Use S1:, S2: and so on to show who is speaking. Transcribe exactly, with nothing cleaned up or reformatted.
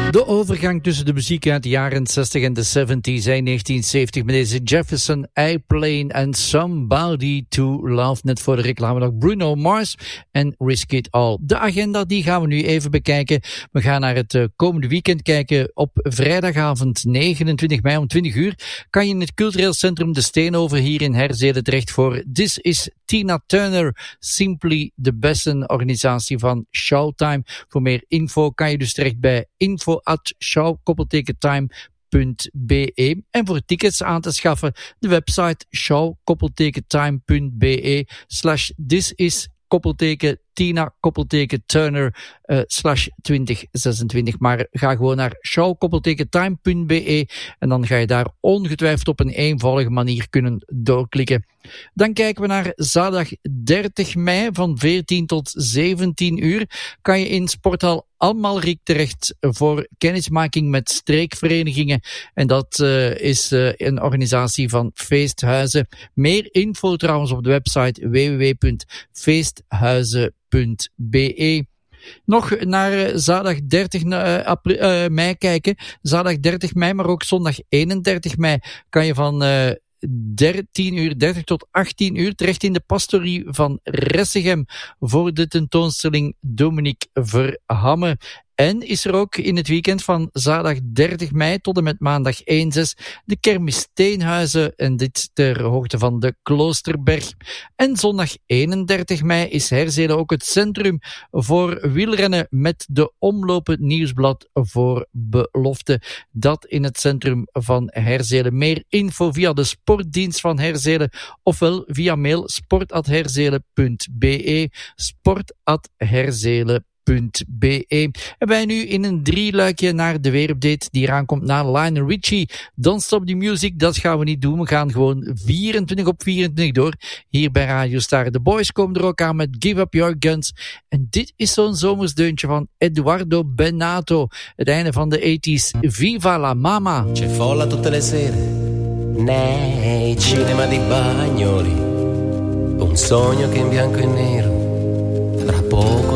S1: De overgang tussen de muziek uit de jaren zestig en de zeventig en negentien zeventig met deze Jefferson Airplane en Somebody to Love. Net voor de reclame nog Bruno Mars en Risk It All. De agenda die gaan we nu even bekijken. We gaan naar het uh, komende weekend kijken. Op vrijdagavond negenentwintig mei om twintig uur kan je in het cultureel centrum De Steenover hier in Herzelen terecht voor This is Tina Turner, Simply the Best, een organisatie van Showtime. Voor meer info kan je dus terecht bij info at show-time punt be en voor tickets aan te schaffen de website show-time.be slash this is koppelteken Tina koppelteken Turner uh, slash twintig zesentwintig. Maar ga gewoon naar show-time punt be en dan ga je daar ongetwijfeld op een eenvoudige manier kunnen doorklikken. Dan kijken we naar zaterdag dertig mei van veertien tot zeventien uur. Kan je in sporthal Almalrik terecht voor kennismaking met streekverenigingen. En dat uh, is uh, een organisatie van Feesthuizen. Meer info trouwens op de website w w w punt feesthuizen punt be. Nog naar uh, zaterdag dertig uh, april, uh, mei kijken. Zaterdag dertig mei, maar ook zondag eenendertig mei kan je van Uh, dertien uur dertig tot achttien uur terecht in de pastorie van Ressegem voor de tentoonstelling Dominique Verhamme. En is er ook in het weekend van zaterdag dertig mei tot en met maandag één zes de kermis Steenhuizen, en dit ter hoogte van de Kloosterberg. En zondag eenendertig mei is Herzelen ook het centrum voor wielrennen met de Omloop Nieuwsblad voor Belofte. Dat in het centrum van Herzelen. Meer info via de sportdienst van Herzelen ofwel via mail sport at herzelen punt be sport at herzelen punt be. En wij nu in een drieluikje naar de weerupdate die eraan komt na Lionel Richie. Don't Stop the Music, dat gaan we niet doen. We gaan gewoon vierentwintig op vierentwintig door hier bij Radio Star. De Boys komen er ook aan met Give Up Your Guns. En dit is zo'n zomersdeuntje van Eduardo Benato. Het einde van de tachtiger. Viva la Mama.
S2: C'è folla tutte le sere nei cinema di Bagnoli. Un sogno che in bianco e nero tra poco